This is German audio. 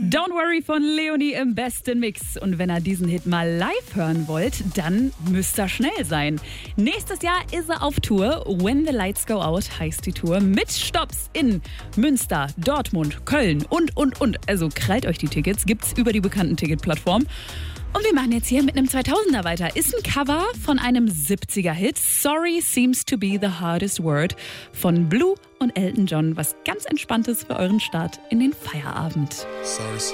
Don't Worry von Leonie im besten Mix. Und wenn ihr diesen Hit mal live hören wollt, dann müsst ihr schnell sein. Nächstes Jahr ist er auf Tour. When the Lights Go Out heißt die Tour. Mit Stopps in Münster, Dortmund, Köln und. Also krallt euch die Tickets. Gibt's über die bekannten Ticketplattformen. Und wir machen jetzt hier mit einem 2000er weiter. Ist ein Cover von einem 70er-Hit. Sorry seems to be the hardest word von Blue und Elton John. Was ganz Entspanntes für euren Start in den Feierabend. Sorry